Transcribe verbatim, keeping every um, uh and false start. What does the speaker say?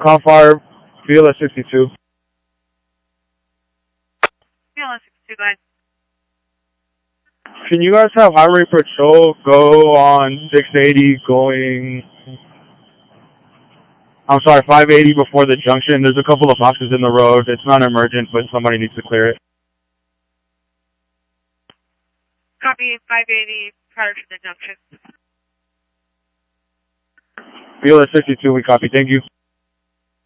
Confire, B L S sixty-two. B L S sixty-two, go ahead. Can you guys have Highway Patrol go on six eighty going, I'm sorry, five eighty before the junction? There's a couple of boxes in the road. It's not emergent, but somebody needs to clear it. Copy five eighty prior to the junction. B L S sixty-two, we copy. Thank you.